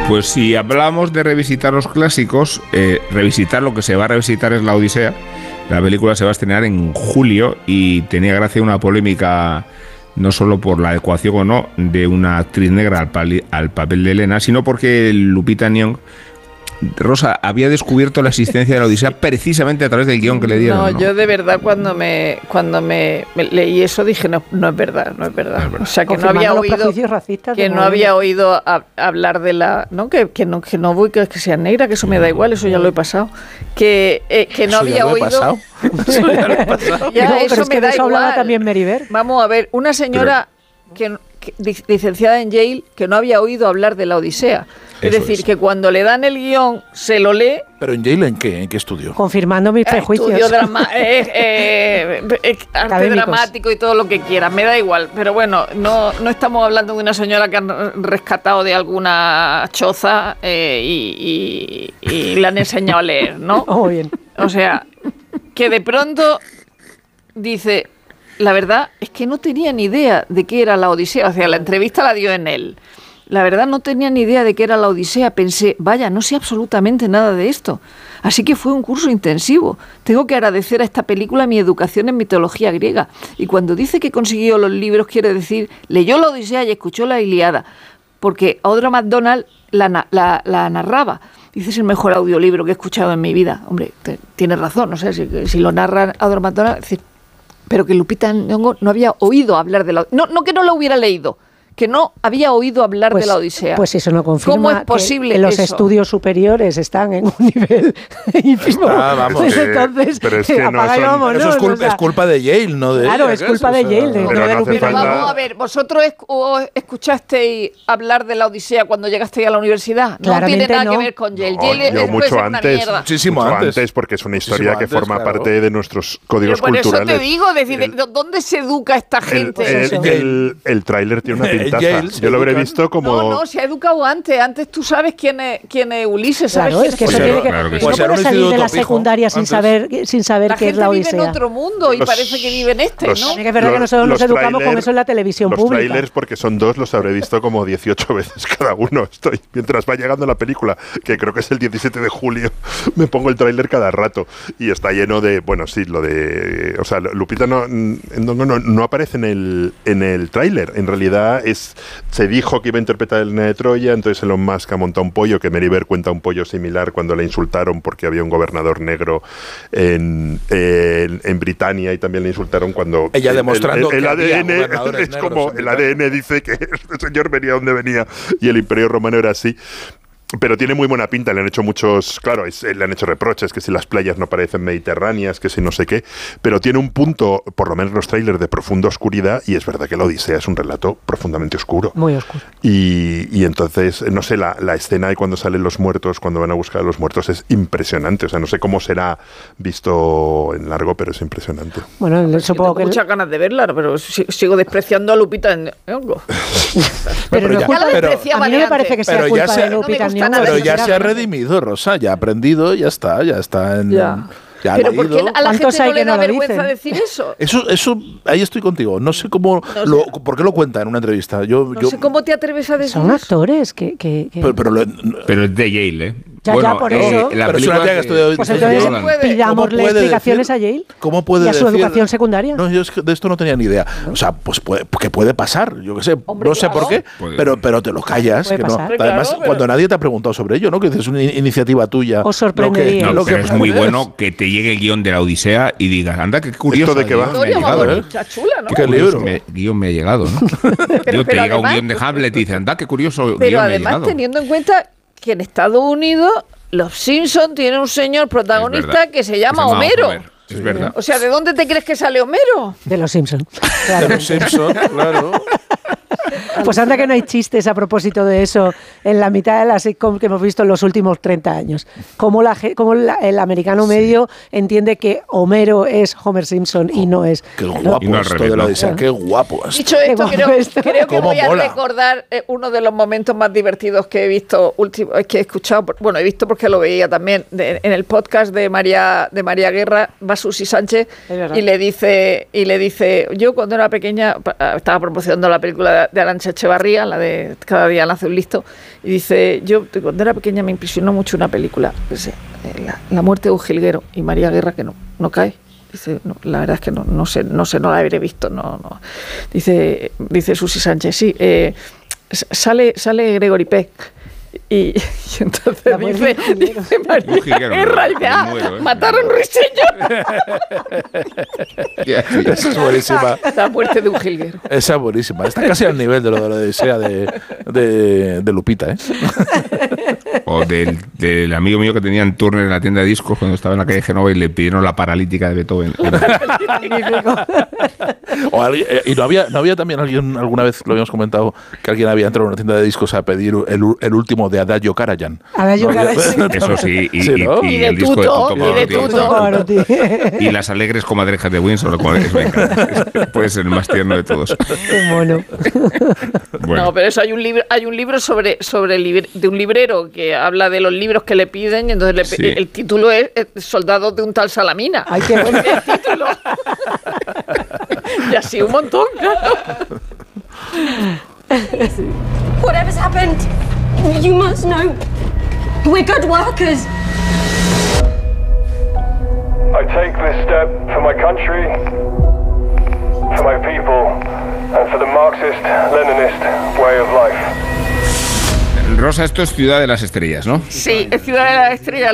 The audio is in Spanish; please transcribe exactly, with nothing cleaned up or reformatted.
Pues si hablamos de revisitar los clásicos, eh, revisitar lo que se va a revisitar es La Odisea. La película se va a estrenar en julio y tenía gracia una polémica, no solo por la adecuación o no de una actriz negra al, pali, al papel de Elena, sino porque Lupita Nyong'o, Rosa, había descubierto la existencia de La Odisea precisamente a través del guión que le dieron. No, ¿no? yo de verdad cuando me cuando me, me leí eso dije no, no es verdad, no es verdad. No es verdad. O sea que no había oído que no había oído a, a hablar de la, no que, que no que no voy que, que sea negra, que eso me da igual, eso ya lo he pasado. Que eh, que no ¿Eso había ya lo he oído. pasado? Eso ya lo he pasado. Ya, no, eso pero es me que da de eso igual. hablaba también Meribel. Vamos a ver, una señora pero... que, que licenciada en Yale que no había oído hablar de La Odisea. Es Eso decir, es. que cuando le dan el guión, se lo lee. ¿Pero en Yale en qué? ¿En qué estudio? Confirmando mis prejuicios. Estudio drama, eh, eh, eh, arte Académicos. dramático y todo lo que quiera, me da igual. Pero bueno, no, no estamos hablando de una señora que han rescatado de alguna choza eh, y, y, y le han enseñado a leer, ¿no? Oh, bien. O sea, que de pronto dice, la verdad es que no tenía ni idea de qué era La Odisea. O sea, la entrevista la dio en él. La verdad no tenía ni idea de qué era La Odisea. Pensé, vaya, no sé absolutamente nada de esto. Así que fue un curso intensivo. Tengo que agradecer a esta película mi educación en mitología griega. Y cuando dice que consiguió los libros, quiere decir, leyó La Odisea y escuchó la Ilíada. Porque Audra McDonald la, la, la narraba. Dice, es el mejor audiolibro que he escuchado en mi vida. Hombre, te, tienes razón, no sé, si, si lo narra Audra McDonald, es decir, pero que Lupita Nyong'o no había oído hablar de la... No, no que no lo hubiera leído, que no había oído hablar Pues, de La Odisea. pues eso no confirma ¿Cómo es posible que, que los eso? estudios superiores están en un nivel ínfimo. Ah, vamos, Pues eh, entonces, pero es que no apaga y son- vámonos, Eso es culpa, o sea, es culpa de Yale, no de Claro, ella, es ¿qué culpa de O sea, Yale, de- Pero no no de hace Lupita. falta- Vamos a ver, ¿vosotros esc- o escuchasteis hablar de La Odisea cuando llegasteis a la universidad? No Claramente tiene nada no. que ver con Yale. No, Yale yo es- puede mucho ser una antes, mierda. Muchísimo mucho antes. antes, porque es una historia Muchísimo que antes, forma claro. parte de nuestros códigos Pero por eso culturales. te digo, decir, El- ¿de ¿dónde se educa esta El, gente? el, el, el tráiler tiene una En pintaza. Yale se Yo lo habré educan. visto como... No, no, se ha educado antes. Antes tú sabes quién es, quién es Ulises, ¿sabes Claro, quién es que es eso Pues tiene claro, que, claro que no sí. Pues era puedes un salir de instituto la fijo secundaria sin antes. saber sin saber La qué es gente la vive Odisea. en otro mundo y Los- parece que vive en este, los- ¿no? También es verdad que Los- nosotros nos los educamos con tráiler- eso en la televisión los pública. trailers, porque son dos, los habré visto como dieciocho veces cada uno. Estoy mientras va llegando la película, que creo que es el diecisiete de julio, me pongo el tráiler cada rato y está lleno de, bueno, sí, lo de, o sea, Lupita no, no, no, no aparece en el en el tráiler. En realidad es se dijo que iba a interpretar a Helena de Troya, entonces Elon Musk ha montado un pollo, que Mary Bear cuenta un pollo similar cuando le insultaron porque había un gobernador negro en, en, en Britania, y también le insultaron cuando Ella el- demostrando el, el, que había A D N gobernadores es negros como en el Britania. A D N dice que este señor venía donde venía y el Imperio Romano era así. Pero tiene muy buena pinta, le han hecho muchos, claro, es, le han hecho reproches, que si las playas no parecen mediterráneas, que si no sé qué, pero tiene un punto, por lo menos los trailers, de profunda oscuridad, y es verdad que la Odisea es un relato profundamente oscuro. Muy oscuro. Y, y entonces, no sé, la, la escena de cuando salen los muertos, cuando van a buscar a los muertos, es impresionante. O sea, no sé cómo será visto en largo, pero es impresionante. Bueno, Yo supongo tengo que muchas ganas de verla, pero si- sigo despreciando a Lupita Nyong'o. pero, Pero no ya- culpa- pero- a mí no me parece que sea pero ya culpa se- de no me Lupita gusta Nyong'o. nada Pero eso, ya se ha sinceramente. redimido, Rosa, ya ha aprendido, ya está, ya está en... Ya. ya ha Pero ¿por qué leído. a la ¿Cuántos gente hay no le que da no lo vergüenza dicen? decir eso? Eso, eso, ahí estoy contigo. No sé cómo, No lo, sé. ¿por qué lo cuenta en una entrevista? Yo, No yo, sé cómo te atreves a decir Son eso. actores que... que, que- pero, pero lo- Pero es de Yale, ¿eh? Ya, ya, por eso. la Pero es película una tía que que- estudia- Pues no entonces no puede. pidámosle ¿Cómo puede explicaciones decir- a Yale ¿Cómo puede y a su decir- educación secundaria. No, yo es que de esto no tenía ni idea. O sea, pues puede, que puede pasar, yo qué sé. Hombre, no sé claro. por qué, Puede. pero, pero te lo callas. Puede Que no. pasar. Además, Claro, pero- cuando nadie te ha preguntado sobre ello, ¿no? Que dices, es una in- iniciativa tuya. Os sorprendería. No, Lo que- pero lo es que muy puedes. bueno que te llegue el guión de la Odisea y digas, anda, qué curioso. ¿Esto de qué el va? guión me ha Historia, llegado, vamos, ¿eh? mucha chula, ¿no? ¿Qué Curioso, libro? me- guión me ha llegado, ¿no? Digo, te pero llega un además- guión de Hamlet y dices, anda, qué curioso Pero guión me ha además llegado. teniendo en cuenta que en Estados Unidos los Simpsons tienen un señor Es protagonista verdad. que se llama Que se llama Homero. Homer, Es verdad. O sea, ¿de dónde te crees que sale Homero? De los Simpsons. De los Simpsons, claro. Pues anda que no hay chistes a propósito de eso en la mitad de la sitcom que hemos visto en los últimos treinta años. Cómo, la, ge- cómo la- el americano medio entiende que Homero es Homer Simpson y no es. Qué ¿no? guapo Y no al esto revés, de la ¿no? Odisea, qué guapo esto. Dicho Qué esto, guapo creo, esto. creo que Cómo voy a mola. recordar eh, uno de los momentos más divertidos que he visto, último, que he escuchado, por- bueno, he visto porque lo veía también, de- en el podcast de María de María Guerra, va Susi Sánchez Es verdad. y le dice, y le dice, yo cuando era pequeña pa- estaba promocionando la película de Arantxa Echevarría, la de Cada día nace un listo, y dice, yo cuando era pequeña me impresionó mucho una película, pues, eh, la, la muerte de un jilguero, y María Guerra, que no, no cae. Dice, no, la verdad es que no, no sé, no sé, no la habré visto, no, no. Dice, dice Susi Sánchez, sí, eh, sale, sale Gregory Peck. Y, y entonces La dice, dice María Guerra, y dice, ah, muero, ¿eh? mataron Ruiseñor. Esa es buenísima. La muerte de un jilguero. Esa es buenísima. Está casi al nivel de lo de la Odisea de, de, de Lupita, ¿eh? O del, del amigo mío que tenía en Turner en la tienda de discos cuando estaba en la calle Genova y le pidieron la paralítica de Beethoven. O alguien, eh, y no había, no había también alguien, alguna vez lo habíamos comentado, que alguien había entrado en una tienda de discos a pedir el, el último de Adagio Karajan. Adagio ¿No? Karajan. Eso sí, y, Sí, ¿no? y, y, Y de el disco Tuto, de Tuto y de Pavarotti. Tuto. Y las alegres comadrejas de Windsor, como es, me encanta. Puede ser el más tierno de todos. Qué mono. Bueno, No, pero eso hay un libro, hay un libro sobre, sobre libre, de un librero que habla de los libros que le piden y entonces le, Sí. el título es Soldados de un tal Salamina. Ay, qué bueno. El título. Y así un montón, claro. Whatever's happened, you must know we're good workers. I take this step for my country, for my people, and for the Marxist-Leninist way of life. Rosa, esto es Ciudad de las Estrellas, ¿no? Sí, es Ciudad de la Estrella.